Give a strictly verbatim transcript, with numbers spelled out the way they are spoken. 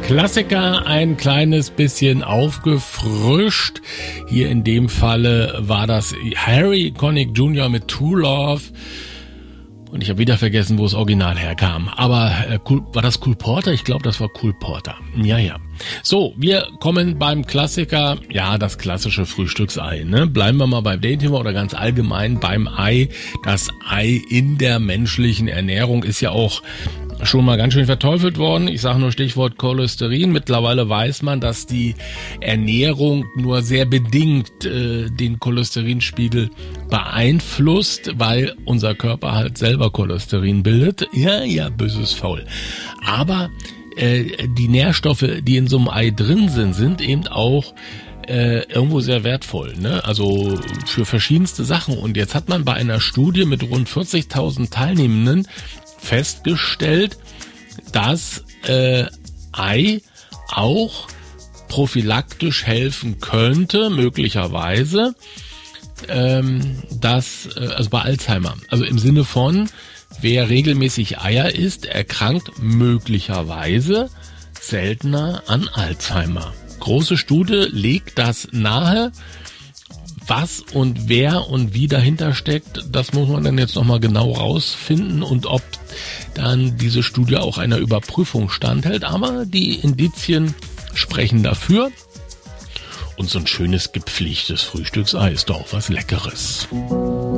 Klassiker ein kleines bisschen aufgefrischt. Hier in dem Falle war das Harry Connick Junior mit True Love. Und ich habe wieder vergessen, wo das Original herkam. Aber äh, cool, war das Cole Porter? Ich glaube, das war Cole Porter. Ja, ja. So, wir kommen beim Klassiker, ja, das klassische Frühstücksei. Ne? Bleiben wir mal beim Dating oder ganz allgemein beim Ei. Das Ei in der menschlichen Ernährung ist ja auch schon mal ganz schön verteufelt worden. Ich sage nur Stichwort Cholesterin. Mittlerweile weiß man, dass die Ernährung nur sehr bedingt äh, den Cholesterinspiegel beeinflusst, weil unser Körper halt selber Cholesterin bildet. Ja, ja, böses Faul. Aber äh, die Nährstoffe, die in so einem Ei drin sind, sind eben auch äh, irgendwo sehr wertvoll, ne? Also für verschiedenste Sachen. Und jetzt hat man bei einer Studie mit rund vierzigtausend Teilnehmenden festgestellt, dass äh, Ei auch prophylaktisch helfen könnte, möglicherweise, ähm, dass, äh, also bei Alzheimer, also im Sinne von, wer regelmäßig Eier isst, erkrankt möglicherweise seltener an Alzheimer. Große Studie legt das nahe. Was und wer und wie dahinter steckt, das muss man dann jetzt nochmal genau rausfinden und ob dann diese Studie auch einer Überprüfung standhält. Aber die Indizien sprechen dafür. Und so ein schönes gepflegtes Frühstücksei ist doch was Leckeres.